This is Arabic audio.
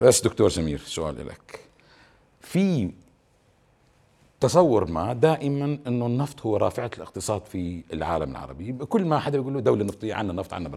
بس دكتور سمير، سؤال لك. في تصور ما دائما انه النفط هو رافعة الاقتصاد في العالم العربي، كل ما حدا يقول له دولة نفطية، عندنا نفط، عندنا